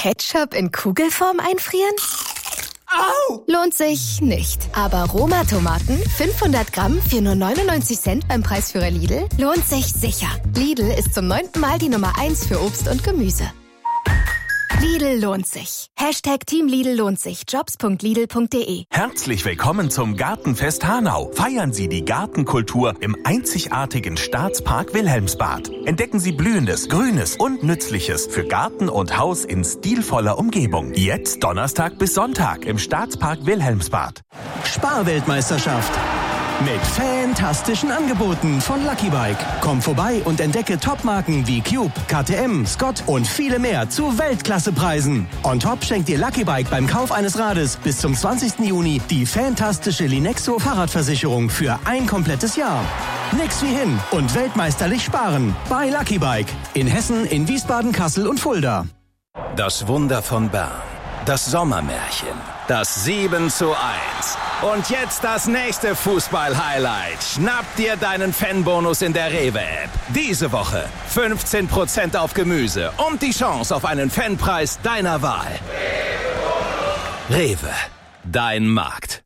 Ketchup in Kugelform einfrieren? Au! Lohnt sich nicht. Aber Roma-Tomaten, 500 Gramm für nur 99 Cent beim Preisführer Lidl, lohnt sich sicher. Lidl ist zum 9. Mal die Nummer 1 für Obst und Gemüse. Lidl lohnt sich. #Team Lidl lohnt sich. Jobs.lidl.de. Herzlich willkommen zum Gartenfest Hanau. Feiern Sie die Gartenkultur im einzigartigen Staatspark Wilhelmsbad. Entdecken Sie Blühendes, Grünes und Nützliches für Garten und Haus in stilvoller Umgebung. Jetzt Donnerstag bis Sonntag im Staatspark Wilhelmsbad. Sparweltmeisterschaft. Mit fantastischen Angeboten von Lucky Bike. Komm vorbei und entdecke Topmarken wie Cube, KTM, Scott und viele mehr zu Weltklassepreisen. On top schenkt dir Lucky Bike beim Kauf eines Rades bis zum 20. Juni die fantastische Linexo Fahrradversicherung für ein komplettes Jahr. Nix wie hin und weltmeisterlich sparen bei Lucky Bike. In Hessen, in Wiesbaden, Kassel und Fulda. Das Wunder von Bern. Das Sommermärchen. Das 7:1. Und jetzt das nächste Fußball-Highlight. Schnapp dir deinen Fanbonus in der Rewe-App. Diese Woche 15% auf Gemüse und die Chance auf einen Fanpreis deiner Wahl. Rewe, dein Markt.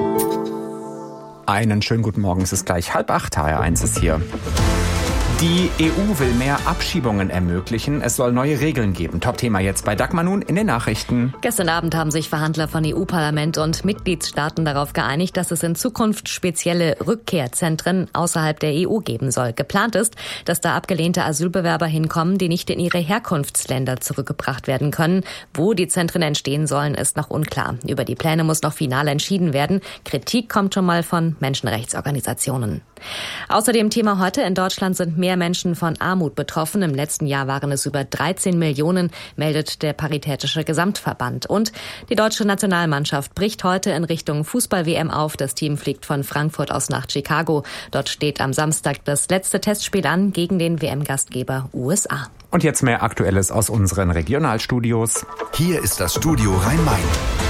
Einen schönen guten Morgen, es ist gleich 7:30, HR1 ist hier. Die EU will mehr Abschiebungen ermöglichen. Es soll neue Regeln geben. Top-Thema jetzt bei Dagmar nun in den Nachrichten. Gestern Abend haben sich Verhandler von EU-Parlament und Mitgliedstaaten darauf geeinigt, dass es in Zukunft spezielle Rückkehrzentren außerhalb der EU geben soll. Geplant ist, dass da abgelehnte Asylbewerber hinkommen, die nicht in ihre Herkunftsländer zurückgebracht werden können. Wo die Zentren entstehen sollen, ist noch unklar. Über die Pläne muss noch final entschieden werden. Kritik kommt schon mal von Menschenrechtsorganisationen. Außerdem Thema heute: In Deutschland sind mehr Menschen von Armut betroffen. Im letzten Jahr waren es über 13 Millionen, meldet der Paritätische Gesamtverband. Und die deutsche Nationalmannschaft bricht heute in Richtung Fußball-WM auf. Das Team fliegt von Frankfurt aus nach Chicago. Dort steht am Samstag das letzte Testspiel an gegen den WM-Gastgeber USA. Und jetzt mehr Aktuelles aus unseren Regionalstudios. Hier ist das Studio Rhein-Main.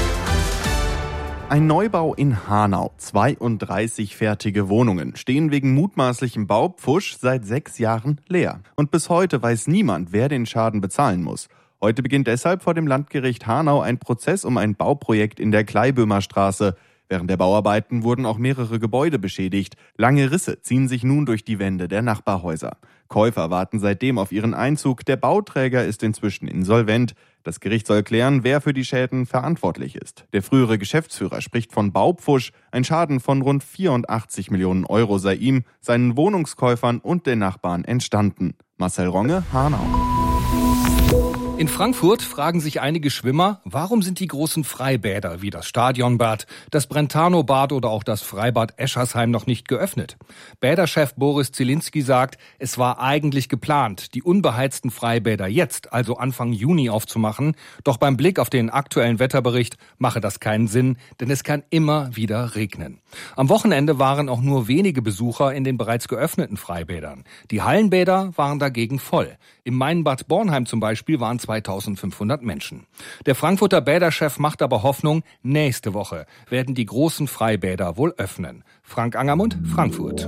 Ein Neubau in Hanau. 32 fertige Wohnungen stehen wegen mutmaßlichem Baupfusch seit 6 Jahren leer. Und bis heute weiß niemand, wer den Schaden bezahlen muss. Heute beginnt deshalb vor dem Landgericht Hanau ein Prozess um ein Bauprojekt in der Kleiböhmer Straße. Während der Bauarbeiten wurden auch mehrere Gebäude beschädigt. Lange Risse ziehen sich nun durch die Wände der Nachbarhäuser. Käufer warten seitdem auf ihren Einzug. Der Bauträger ist inzwischen insolvent. Das Gericht soll klären, wer für die Schäden verantwortlich ist. Der frühere Geschäftsführer spricht von Baupfusch. Ein Schaden von rund 84 Millionen Euro sei ihm, seinen Wohnungskäufern und den Nachbarn entstanden. Marcel Ronge, Hanau. In Frankfurt fragen sich einige Schwimmer, warum sind die großen Freibäder wie das Stadionbad, das Brentano-Bad oder auch das Freibad Eschersheim noch nicht geöffnet? Bäderchef Boris Zielinski sagt, es war eigentlich geplant, die unbeheizten Freibäder jetzt, also Anfang Juni, aufzumachen. Doch beim Blick auf den aktuellen Wetterbericht mache das keinen Sinn, denn es kann immer wieder regnen. Am Wochenende waren auch nur wenige Besucher in den bereits geöffneten Freibädern. Die Hallenbäder waren dagegen voll. Im Mainbad Bornheim zum Beispiel waren 2500 Menschen. Der Frankfurter Bäderchef macht aber Hoffnung, nächste Woche werden die großen Freibäder wohl öffnen. Frank Angermund, Frankfurt.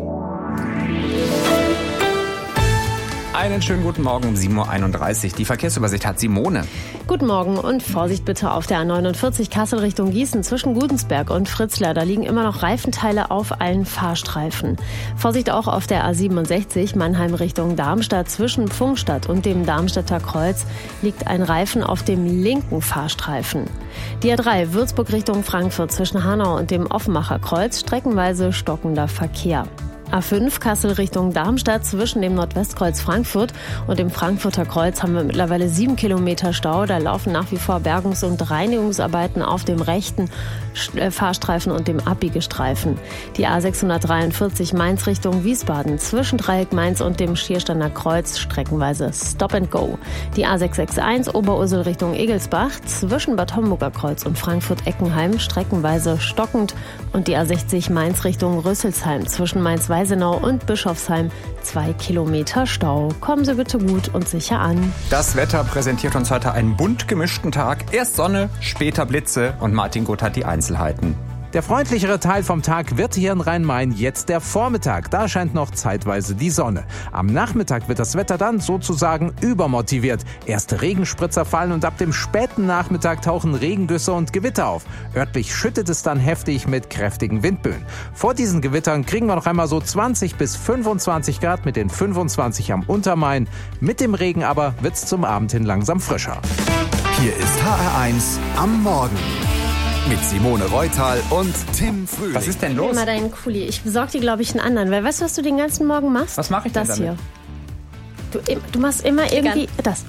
Einen schönen guten Morgen um 7:31 Uhr. Die Verkehrsübersicht hat Simone. Guten Morgen und Vorsicht bitte auf der A49 Kassel Richtung Gießen zwischen Gudensberg und Fritzlar. Da liegen immer noch Reifenteile auf allen Fahrstreifen. Vorsicht auch auf der A67 Mannheim Richtung Darmstadt zwischen Pfungstadt und dem Darmstädter Kreuz liegt ein Reifen auf dem linken Fahrstreifen. Die A3 Würzburg Richtung Frankfurt zwischen Hanau und dem Offenbacher Kreuz streckenweise stockender Verkehr. A5 Kassel Richtung Darmstadt zwischen dem Nordwestkreuz Frankfurt und dem Frankfurter Kreuz haben wir mittlerweile 7 Kilometer Stau. Da laufen nach wie vor Bergungs- und Reinigungsarbeiten auf dem rechten Fahrstreifen und dem Abbiegestreifen. Die A643 Mainz Richtung Wiesbaden zwischen Dreieck Mainz und dem Schiersteiner Kreuz streckenweise Stop and Go. Die A661 Oberursel Richtung Egelsbach zwischen Bad Homburger Kreuz und Frankfurt-Eckenheim streckenweise stockend und die A60 Mainz Richtung Rüsselsheim zwischen Mainz-Weisenau und Bischofsheim 2 Kilometer Stau. Kommen Sie bitte gut und sicher an. Das Wetter präsentiert uns heute einen bunt gemischten Tag. Erst Sonne, später Blitze und Martin Gutt hat die Einzelheiten. Der freundlichere Teil vom Tag wird hier in Rhein-Main jetzt der Vormittag. Da scheint noch zeitweise die Sonne. Am Nachmittag wird das Wetter dann sozusagen übermotiviert. Erste Regenspritzer fallen und ab dem späten Nachmittag tauchen Regendüsse und Gewitter auf. Örtlich schüttet es dann heftig mit kräftigen Windböen. Vor diesen Gewittern kriegen wir noch einmal so 20 bis 25 Grad mit den 25 am Untermain. Mit dem Regen aber wird's zum Abend hin langsam frischer. Hier ist HR1 am Morgen. Mit Simone Reutal und Tim Frühling. Was ist denn los? Mal deinen Kuli. Ich besorge dir, glaube ich, einen anderen. Weil weißt du, was du den ganzen Morgen machst? Was mache ich denn das damit? Hier. Du machst immer irgendwie das.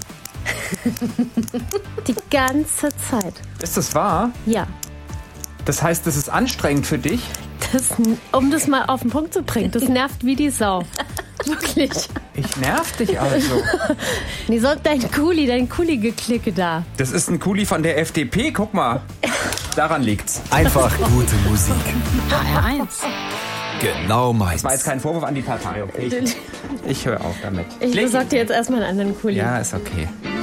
Die ganze Zeit. Ist das wahr? Ja. Das heißt, das ist anstrengend für dich? Um das mal auf den Punkt zu bringen, das nervt wie die Sau. Wirklich. Ich nerv dich also. Nee, so dein Kuli-Geklicke da. Das ist ein Kuli von der FDP, guck mal. Daran liegt's. Einfach gute Musik. HR1. Genau meins. Das war jetzt kein Vorwurf an die Partei, okay? Ich höre auf damit. Ich besorge dir jetzt erstmal einen anderen Kuli. Ja, ist okay.